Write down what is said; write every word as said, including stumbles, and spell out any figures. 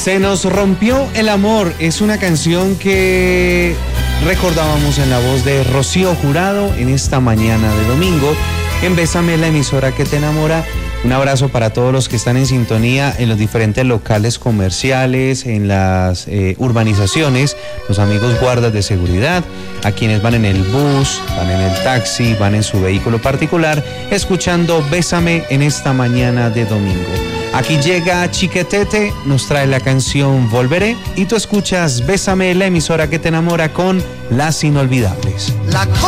Se nos rompió el amor, es una canción que recordábamos en la voz de Rocío Jurado en esta mañana de domingo, en Bésame, la emisora que te enamora. Un abrazo para todos los que están en sintonía en los diferentes locales comerciales, en las eh, urbanizaciones, los amigos guardas de seguridad, a quienes van en el bus, van en el taxi, van en su vehículo particular, escuchando Bésame en esta mañana de domingo. Aquí llega Chiquetete, nos trae la canción Volveré y tú escuchas Bésame, la emisora que te enamora con Las Inolvidables. La